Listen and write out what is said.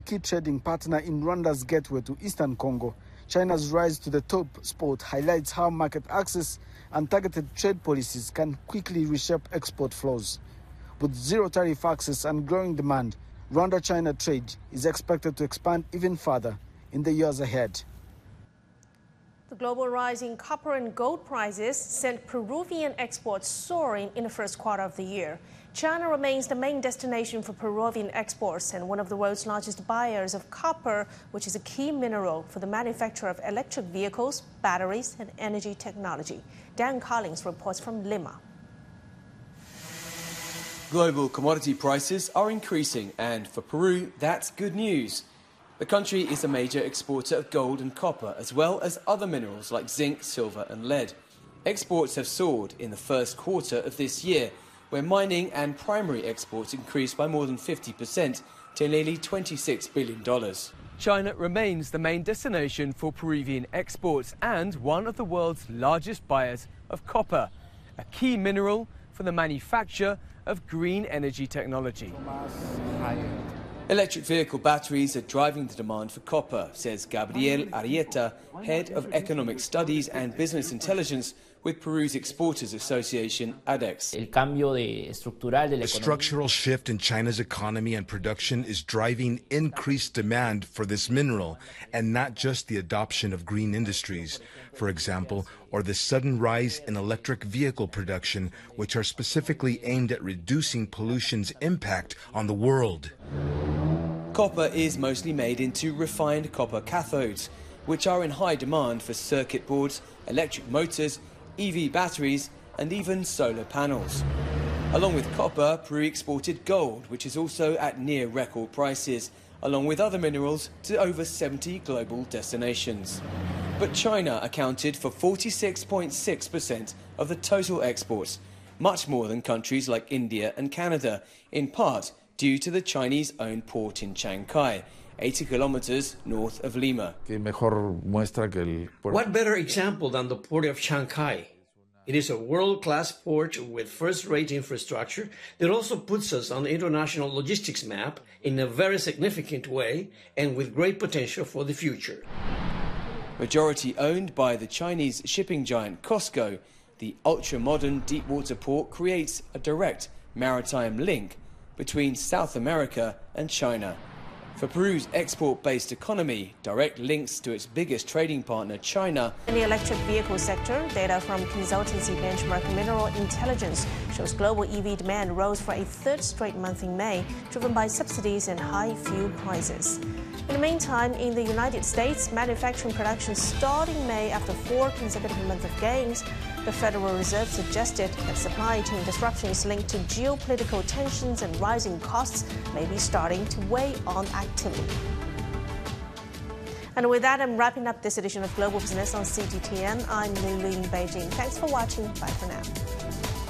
Key trading partner in Rwanda's gateway to Eastern Congo, China's rise to the top spot highlights how market access and targeted trade policies can quickly reshape export flows. With zero tariff access and growing demand, Rwanda-China trade is expected to expand even further in the years ahead. The global rise in copper and gold prices sent Peruvian exports soaring in the first quarter of the year. China remains the main destination for Peruvian exports and one of the world's largest buyers of copper, which is a key mineral for the manufacture of electric vehicles, batteries, and energy technology. Dan Collins reports from Lima. Global commodity prices are increasing, and for Peru, that's good news. The country is a major exporter of gold and copper, as well as other minerals like zinc, silver, and lead. Exports have soared in the first quarter of this year, where mining and primary exports increased by more than 50% to nearly $26 billion. China remains the main destination for Peruvian exports and one of the world's largest buyers of copper, a key mineral for the manufacture of green energy technology. Electric vehicle batteries are driving the demand for copper, says Gabriel Arieta, head of economic studies and business intelligence with Peru's Exporters Association, ADEX. The structural shift in China's economy and production is driving increased demand for this mineral, and not just the adoption of green industries, for example, or the sudden rise in electric vehicle production, which are specifically aimed at reducing pollution's impact on the world. Copper is mostly made into refined copper cathodes, which are in high demand for circuit boards, electric motors, EV batteries, and even solar panels. Along with copper, Peru exported gold, which is also at near record prices, along with other minerals to over 70 global destinations. But China accounted for 46.6% of the total exports, much more than countries like India and Canada, in part due to the Chinese-owned port in Chancay, 80 kilometers north of Lima. What better example than the port of Chancay? It is a world-class port with first-rate infrastructure that also puts us on the international logistics map in a very significant way and with great potential for the future. Majority owned by the Chinese shipping giant COSCO, the ultra-modern deepwater port creates a direct maritime link between South America and China. For Peru's export-based economy, direct links to its biggest trading partner, China. In the electric vehicle sector, data from consultancy benchmark Mineral Intelligence shows global EV demand rose for a third straight month in May, driven by subsidies and high fuel prices. In the meantime, in the United States, manufacturing production stalled in May after 4 consecutive months of gains. The Federal Reserve suggested that supply chain disruptions linked to geopolitical tensions and rising costs may be starting to weigh on activity. And with that, I'm wrapping up this edition of Global Business on CGTN. I'm Lulu in Beijing. Thanks for watching. Bye for now.